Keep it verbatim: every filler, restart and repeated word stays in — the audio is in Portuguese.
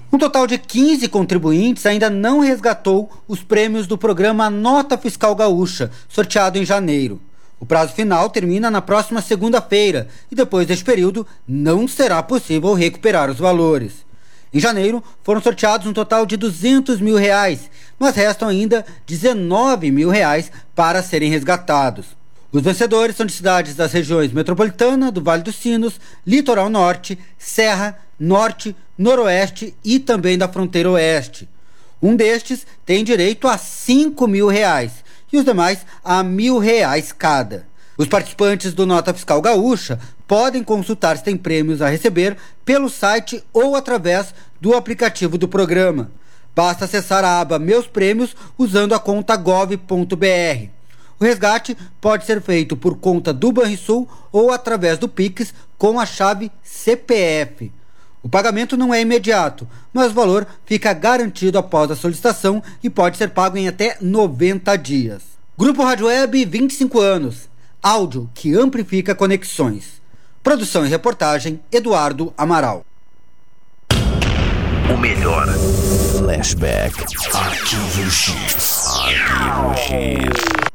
Um total de quinze contribuintes ainda não resgatou os prêmios do programa Nota Fiscal Gaúcha, sorteado em janeiro. O prazo final termina na próxima segunda-feira e depois deste período não será possível recuperar os valores. Em janeiro foram sorteados um total de duzentos mil reais, mas restam ainda dezenove mil reais para serem resgatados. Os vencedores são de cidades das regiões metropolitana, do Vale dos Sinos, Litoral Norte, Serra, Norte, Noroeste e também da Fronteira Oeste. Um destes tem direito a cinco mil reais e os demais a mil reais cada. Os participantes do Nota Fiscal Gaúcha podem consultar se tem prêmios a receber pelo site ou através do aplicativo do programa. Basta acessar a aba Meus Prêmios usando a conta gov ponto br. O resgate pode ser feito por conta do Banrisul ou através do Pix com a chave C P F. O pagamento não é imediato, mas o valor fica garantido após a solicitação e pode ser pago em até noventa dias. Grupo Rádio Web, vinte e cinco anos. Áudio que amplifica conexões. Produção e reportagem, Eduardo Amaral. O melhor. Flashback. Arquivo X. Arquivo X.